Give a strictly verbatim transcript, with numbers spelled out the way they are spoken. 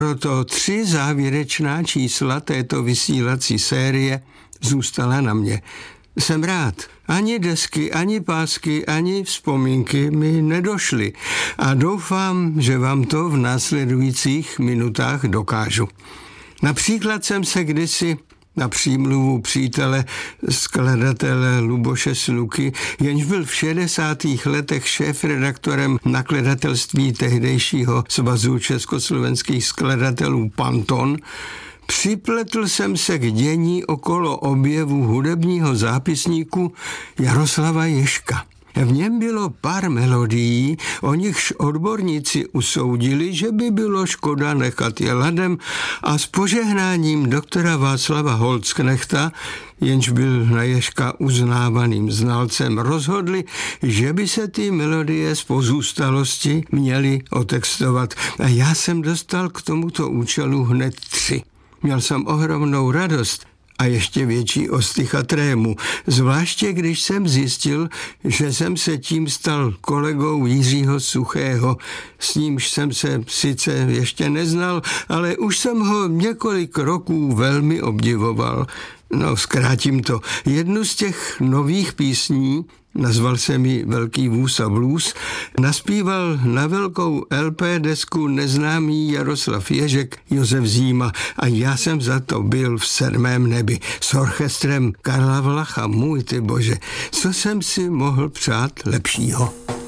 Proto tři závěrečná čísla této vysílací série zůstala na mě. Jsem rád. Ani desky, ani pásky, ani vzpomínky mi nedošly a doufám, že vám to v následujících minutách dokážu. Například jsem se kdysi na přímluvu přítele, skladatele Luboše Sluky, jenž byl v šedesátých letech šéfredaktorem nakladatelství tehdejšího Svazu československých skladatelů Panton, připletl jsem se k dění okolo objevu hudebního zápisníku Jaroslava Ježka. V něm bylo pár melodií, o nichž odborníci usoudili, že by bylo škoda nechat je ladem a s požehnáním doktora Václava Holzknechta, jenž byl na Ježka uznávaným znalcem, rozhodli, že by se ty melodie z pozůstalosti měly otextovat. A já jsem dostal k tomuto účelu hned tři. Měl jsem ohromnou radost a ještě větší ostych a trému, zvláště když jsem zjistil, že jsem se tím stal kolegou Jiřího Suchého, s nímž jsem se sice ještě neznal, ale už jsem ho několik roků velmi obdivoval. No, zkrátím to. Jednu z těch nových písní, nazval jsem ji Velký vůz a blues, naspíval na velkou el pé desku neznámý Jaroslav Ježek, Josef Zíma a já jsem za to byl v sedmém nebi s orchestrem Karla Vlacha. Můj ty bože, co jsem si mohl přát lepšího?